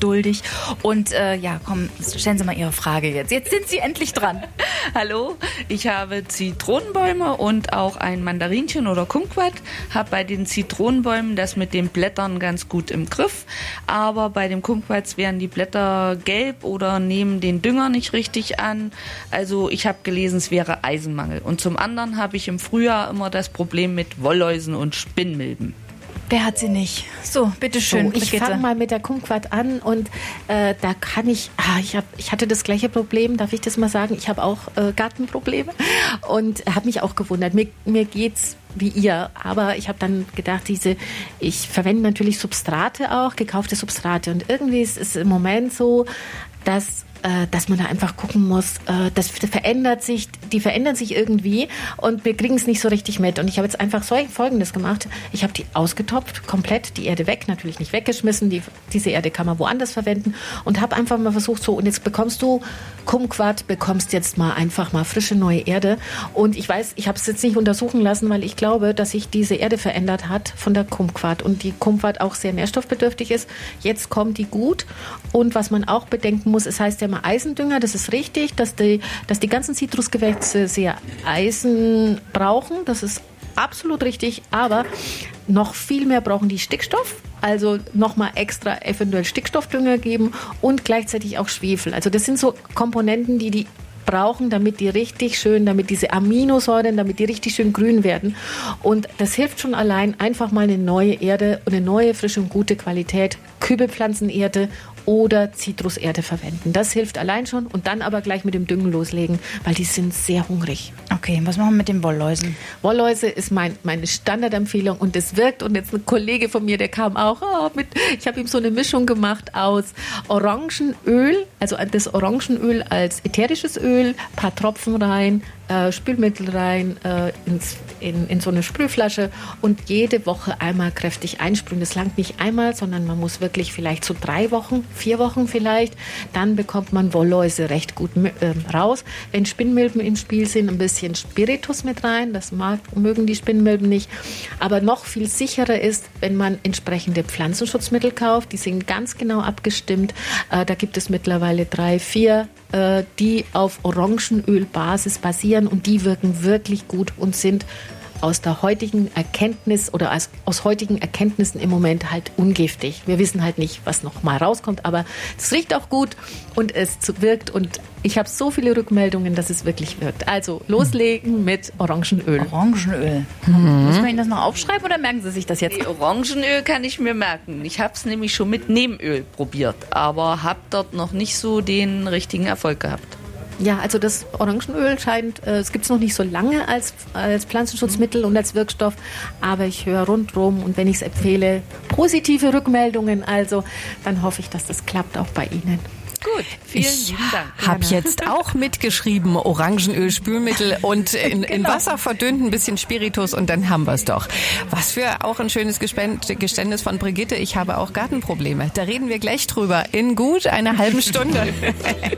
ungeduldig. Und komm, stellen Sie mal Ihre Frage jetzt. Jetzt sind Sie endlich dran. Hallo, ich habe Zitronenbäume und auch ein Mandarinchen oder Kumquat. Habe bei den Zitronenbäumen das mit den Blättern ganz gut im Griff. Aber bei dem Kumquats werden die Blätter gelb oder nehmen den Dünger nicht richtig an. Also ich habe gelesen, es wäre Eisenmangel. Und zum anderen habe ich im Frühjahr immer das Problem mit Wollläusen und Spinnmilben. Wer hat sie nicht? So, bitteschön. So, ich fange mal mit der Kumquat an und da kann ich hatte das gleiche Problem, darf ich das mal sagen? Ich habe auch Gartenprobleme und habe mich auch gewundert. Mir geht's wie ihr, aber ich habe dann gedacht, ich verwende natürlich Substrate auch, gekaufte Substrate und irgendwie ist es im Moment so, dass man da einfach gucken muss, die verändern sich irgendwie und wir kriegen es nicht so richtig mit. Und ich habe jetzt einfach Folgendes gemacht. Ich habe die ausgetopft, komplett, die Erde weg, natürlich nicht weggeschmissen, diese Erde kann man woanders verwenden und habe einfach mal versucht, so, und jetzt bekommst du Kumquat, bekommst jetzt mal einfach mal frische neue Erde. Und ich weiß, ich habe es jetzt nicht untersuchen lassen, weil ich glaube, dass sich diese Erde verändert hat von der Kumquat und die Kumquat auch sehr nährstoffbedürftig ist. Jetzt kommt die gut und was man auch bedenken muss, es heißt ja mal Eisendünger, das ist richtig, dass die ganzen Zitrusgewächse sehr Eisen brauchen, das ist absolut richtig, aber noch viel mehr brauchen die Stickstoff, also nochmal extra eventuell Stickstoffdünger geben und gleichzeitig auch Schwefel. Also das sind so Komponenten, die brauchen, damit diese Aminosäuren, damit die richtig schön grün werden. Und das hilft schon allein, einfach mal eine neue Erde und eine neue, frische und gute Qualität, Kübelpflanzenerde oder Zitruserde verwenden. Das hilft allein schon und dann aber gleich mit dem Düngen loslegen, weil die sind sehr hungrig. Okay, was machen wir mit den Wollläusen? Wollläuse ist meine Standardempfehlung und es wirkt. Und jetzt ein Kollege von mir, der kam auch ich habe ihm so eine Mischung gemacht aus Orangenöl, also das Orangenöl als ätherisches Öl, paar Tropfen rein, Spülmittel rein, in so eine Sprühflasche und jede Woche einmal kräftig einsprühen. Das langt nicht einmal, sondern man muss wirklich vielleicht so 3 Wochen, 4 Wochen vielleicht. Dann bekommt man Wollläuse recht gut raus. Wenn Spinnmilben im Spiel sind, ein bisschen Spiritus mit rein. Das mögen die Spinnmilben nicht. Aber noch viel sicherer ist, wenn man entsprechende Pflanzenschutzmittel kauft. Die sind ganz genau abgestimmt. Da gibt es mittlerweile 3, 4, die auf Orangenölbasis basieren und die wirken wirklich gut und sind aus der heutigen Erkenntnis oder aus heutigen Erkenntnissen im Moment halt ungiftig. Wir wissen halt nicht, was noch mal rauskommt, aber es riecht auch gut und es wirkt und ich habe so viele Rückmeldungen, dass es wirklich wirkt. Also loslegen mit Orangenöl. Orangenöl. Muss man Ihnen das noch aufschreiben oder merken Sie sich das jetzt? Nee, Orangenöl kann ich mir merken. Ich habe es nämlich schon mit Nebenöl probiert, aber habe dort noch nicht so den richtigen Erfolg gehabt. Ja, also das Orangenöl scheint, es gibt es noch nicht so lange als Pflanzenschutzmittel und als Wirkstoff, aber ich höre rundherum und wenn ich es empfehle, positive Rückmeldungen, also dann hoffe ich, dass das klappt auch bei Ihnen. Gut, vielen lieben Dank. Ich habe jetzt auch mitgeschrieben, Orangenöl, Spülmittel und in Wasser verdünnt, ein bisschen Spiritus und dann haben wir es doch. Was für auch ein schönes Geständnis von Brigitte, ich habe auch Gartenprobleme. Da reden wir gleich drüber in gut einer halben Stunde.